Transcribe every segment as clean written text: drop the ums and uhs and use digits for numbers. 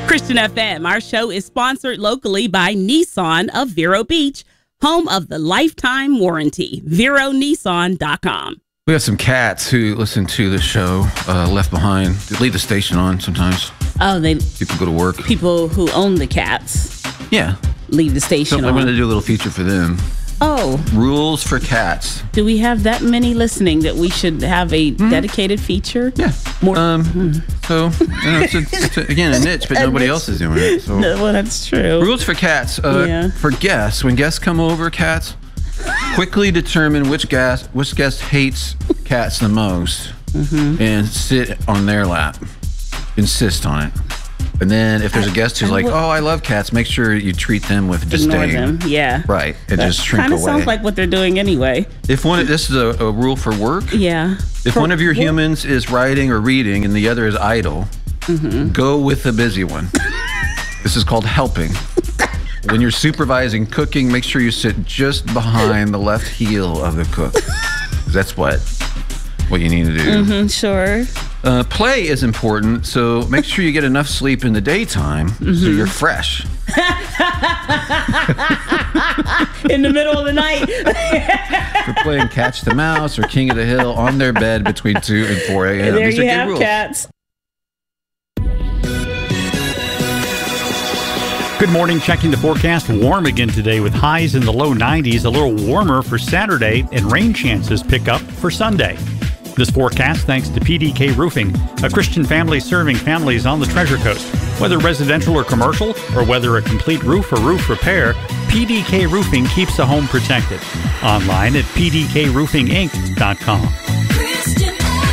Christian FM, our show is sponsored locally by Nissan of Vero Beach, home of the lifetime warranty. VeroNissan.com. We have some cats who listen to the show, Left Behind. They leave the station on sometimes. Oh, people go to work. People who own the cats. Yeah. Leave the station on. I'm going to do a little feature for them. Oh. Rules for cats. Do we have that many listening that we should have a dedicated feature? Yeah. More. So, it's again, a niche, but nobody else is doing it. So. Well, that's true. Rules for cats. For guests, when guests come over, cats, quickly determine which guest hates cats the most and sit on their lap. Insist on it. And then if there's a guest who's like, oh, I love cats, make sure you treat them with disdain. Ignore them, yeah. Right, and just shrink away. Kind of sounds like what they're doing anyway. This is a rule for work. Yeah. If one of your humans is writing or reading and the other is idle, go with the busy one. This is called helping. When you're supervising cooking, make sure you sit just behind the left heel of the cook. That's what you need to do. Sure. Play is important, so make sure you get enough sleep in the daytime so you're fresh. In the middle of the night. For playing Catch the Mouse or King of the Hill on their bed between 2 and 4 a.m. There These you are have good rules. cats. Good morning. Checking the forecast. Warm again today with highs in the low 90s. A little warmer for Saturday, and rain chances pick up for Sunday. This forecast thanks to PDK Roofing, a Christian family serving families on the Treasure Coast. Whether residential or commercial, or whether a complete roof or roof repair, PDK Roofing keeps a home protected. Online at pdkroofinginc.com. Christian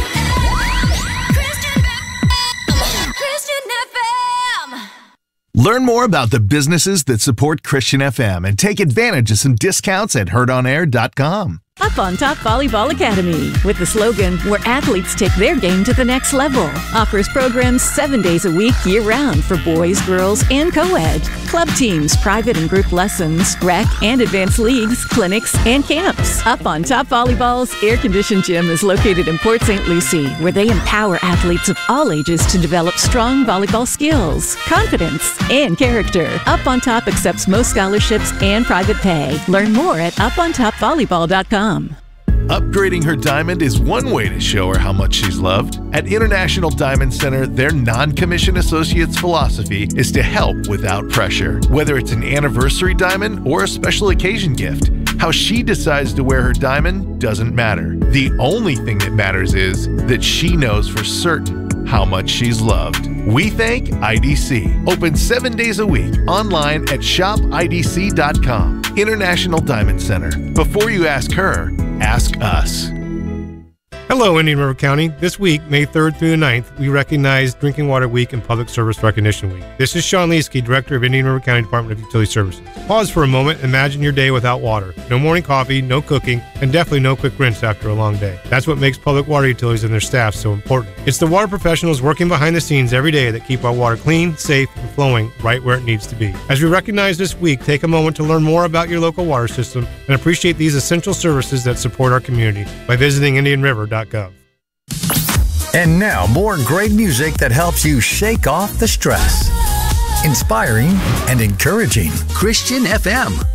FM. Learn more about the businesses that support Christian FM and take advantage of some discounts at heardonair.com. Up on Top Volleyball Academy, with the slogan, where athletes take their game to the next level, offers programs 7 days a week, year-round for boys, girls, and co-ed. Club teams, private and group lessons, rec and advanced leagues, clinics, and camps. Up on Top Volleyball's air-conditioned gym is located in Port St. Lucie, where they empower athletes of all ages to develop strong volleyball skills, confidence, and character. Up on Top accepts most scholarships and private pay. Learn more at upontopvolleyball.com. Upgrading her diamond is one way to show her how much she's loved. At International Diamond Center, their non-commissioned associates' philosophy is to help without pressure. Whether it's an anniversary diamond or a special occasion gift, how she decides to wear her diamond doesn't matter. The only thing that matters is that she knows for certain how much she's loved. We thank IDC. Open 7 days a week online at shopidc.com. International Diamond Center. Before you ask her, ask us. Hello, Indian River County. This week, May 3rd through the 9th, we recognize Drinking Water Week and Public Service Recognition Week. This is Sean Leesky, Director of Indian River County Department of Utility Services. Pause for a moment and imagine your day without water. No morning coffee, no cooking, and definitely no quick rinse after a long day. That's what makes public water utilities and their staff so important. It's the water professionals working behind the scenes every day that keep our water clean, safe, and flowing right where it needs to be. As we recognize this week, take a moment to learn more about your local water system and appreciate these essential services that support our community by visiting IndianRiver.gov. And now, more great music that helps you shake off the stress. Inspiring and encouraging. Christian FM.